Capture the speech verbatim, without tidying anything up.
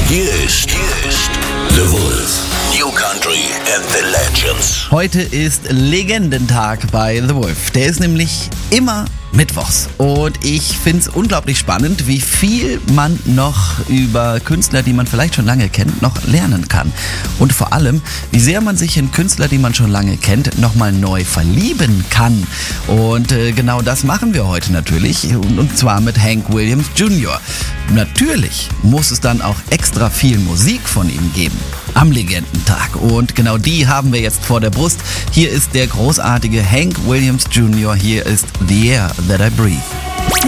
Hier ist, hier ist The Wolf. New Country and the Legends. Heute ist Legendentag bei The Wolf. Der ist nämlich immer mittwochs. Und ich finde es unglaublich spannend, wie viel man noch über Künstler, die man vielleicht schon lange kennt, noch lernen kann. Und vor allem, wie sehr man sich in Künstler, die man schon lange kennt, nochmal neu verlieben kann. Und äh, genau das machen wir heute natürlich. Und, und zwar mit Hank Williams Junior Natürlich muss es dann auch extra viel Musik von ihm geben am Legendentag. Und genau die haben wir jetzt vor der Brust. Hier ist der großartige Hank Williams Junior Hier ist The Air That I Breathe.